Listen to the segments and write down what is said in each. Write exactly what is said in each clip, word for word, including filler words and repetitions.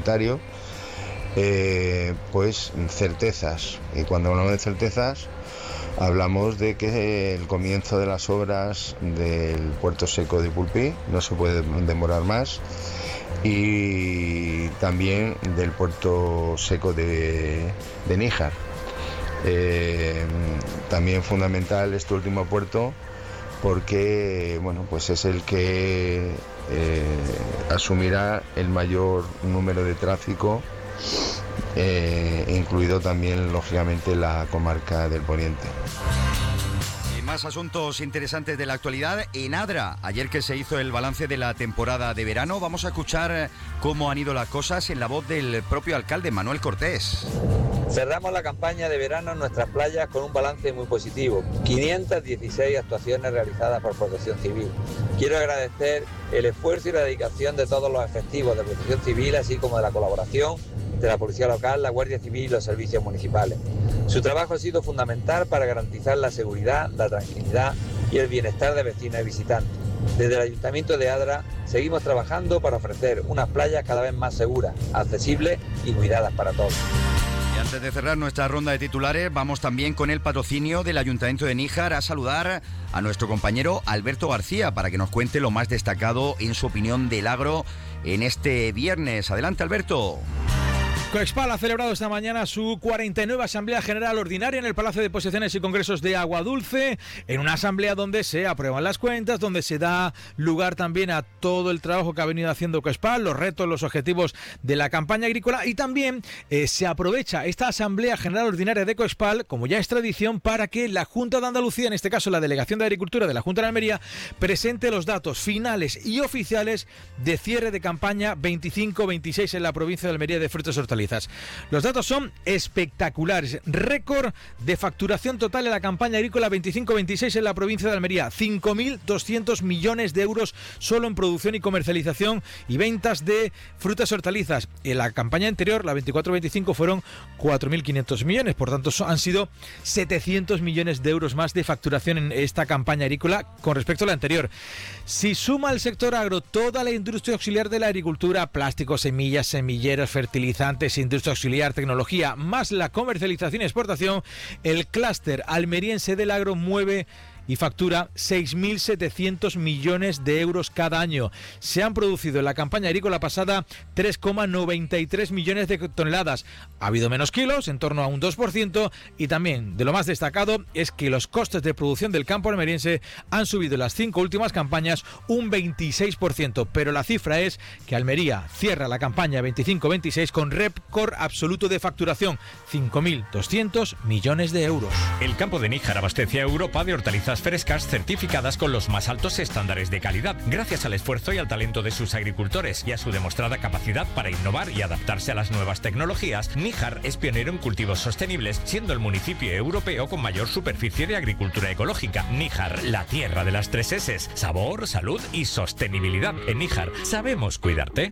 comentario, eh, pues certezas. Y cuando hablamos de certezas, hablamos de que el comienzo de las obras del puerto seco de Pulpí no se puede demorar más, y también del puerto seco de, de Níjar. Eh, también fundamental este último puerto porque bueno, pues es el que eh, asumirá el mayor número de tráfico, eh, incluido también lógicamente la comarca del Poniente. Más asuntos interesantes de la actualidad. En Adra, ayer que se hizo el balance de la temporada de verano, vamos a escuchar cómo han ido las cosas en la voz del propio alcalde, Manuel Cortés. Cerramos la campaña de verano en nuestras playas con un balance muy positivo. quinientas dieciséis actuaciones realizadas por Protección Civil. Quiero agradecer el esfuerzo y la dedicación de todos los efectivos de Protección Civil, así como de la colaboración de la Policía Local, la Guardia Civil y los servicios municipales. Su trabajo ha sido fundamental para garantizar la seguridad, la tranquilidad y el bienestar de vecinos y visitantes. Desde el Ayuntamiento de Adra seguimos trabajando para ofrecer unas playas cada vez más seguras, accesibles y cuidadas para todos. Y antes de cerrar nuestra ronda de titulares, vamos también con el patrocinio del Ayuntamiento de Níjar a saludar a nuestro compañero Alberto García para que nos cuente lo más destacado en su opinión del agro en este viernes. Adelante, Alberto. Coexpal ha celebrado esta mañana su cuarenta y nueva Asamblea General Ordinaria en el Palacio de Exposiciones y Congresos de Aguadulce, en una asamblea donde se aprueban las cuentas, donde se da lugar también a todo el trabajo que ha venido haciendo Coexpal, los retos, los objetivos de la campaña agrícola, y también eh, se aprovecha esta Asamblea General Ordinaria de Coexpal, como ya es tradición, para que la Junta de Andalucía, en este caso la Delegación de Agricultura de la Junta de Almería, presente los datos finales y oficiales de cierre de campaña veinticinco veintiséis en la provincia de Almería de frutas y hortalizas. Los datos son espectaculares. Récord de facturación total en la campaña agrícola veinticinco veintiséis en la provincia de Almería. cinco mil doscientos millones de euros solo en producción y comercialización y ventas de frutas y hortalizas. En la campaña anterior, la veinticuatro veinticinco, fueron cuatro mil quinientos millones. Por tanto, han sido setecientos millones de euros más de facturación en esta campaña agrícola con respecto a la anterior. Si suma al sector agro toda la industria auxiliar de la agricultura, plásticos, semillas, semilleros, fertilizantes, industria auxiliar, tecnología, más la comercialización y exportación, el clúster almeriense del agro mueve y factura seis mil setecientos millones de euros cada año. Se han producido en la campaña agrícola pasada tres coma noventa y tres millones de toneladas. Ha habido menos kilos, en torno a un dos por ciento, y también de lo más destacado es que los costes de producción del campo almeriense han subido en las cinco últimas campañas un veintiséis por ciento, pero la cifra es que Almería cierra la campaña veinticinco veintiséis con récord absoluto de facturación, cinco mil doscientos millones de euros. El campo de Níjar abastece a Europa de hortalizas frescas certificadas con los más altos estándares de calidad, gracias al esfuerzo y al talento de sus agricultores y a su demostrada capacidad para innovar y adaptarse a las nuevas tecnologías. Níjar es pionero en cultivos sostenibles, siendo el municipio europeo con mayor superficie de agricultura ecológica. Níjar, la tierra de las tres S: sabor, salud y sostenibilidad. En Níjar sabemos cuidarte.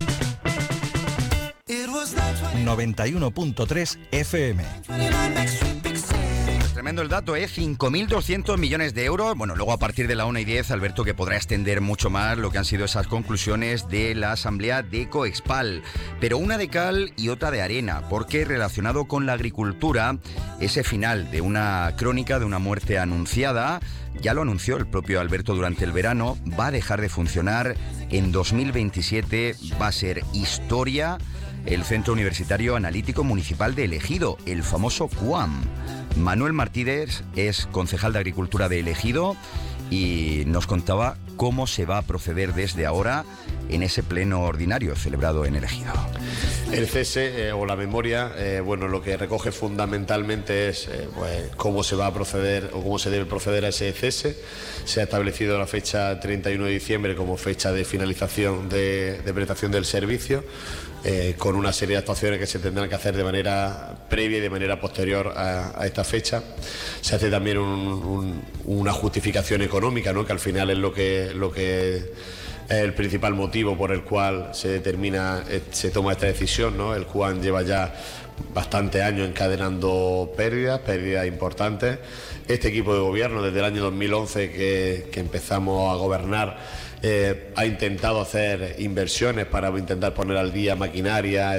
noventa y uno punto tres F M. Tremendo el dato, ¿eh? cinco mil doscientos millones de euros. Bueno, luego a partir de la una y diez, Alberto, que podrá extender mucho más lo que han sido esas conclusiones de la asamblea de Coexpal. Pero una de cal y otra de arena, porque relacionado con la agricultura, ese final de una crónica de una muerte anunciada, ya lo anunció el propio Alberto durante el verano, va a dejar de funcionar en dos mil veintisiete, va a ser historia el Centro Universitario Analítico Municipal de El Ejido, el famoso C U A M. Manuel Martínez es concejal de Agricultura de El Ejido y nos contaba cómo se va a proceder desde ahora en ese pleno ordinario celebrado en El Ejido. El cese eh, o la memoria, eh, bueno, lo que recoge fundamentalmente es eh, pues, cómo se va a proceder o cómo se debe proceder a ese cese. Se ha establecido la fecha treinta y uno de diciembre como fecha de finalización de, de prestación del servicio, eh, con una serie de actuaciones que se tendrán que hacer de manera previa y de manera posterior a, a esta fecha. Se hace también un, un, una justificación económica, ¿no?, que al final es lo que, lo que el principal motivo por el cual se determina, se toma esta decisión, ¿no? El C U A M lleva ya bastantes años encadenando pérdidas, pérdidas importantes. Este equipo de gobierno, desde el año dos mil once que, que empezamos a gobernar, eh, ha intentado hacer inversiones para intentar poner al día maquinaria,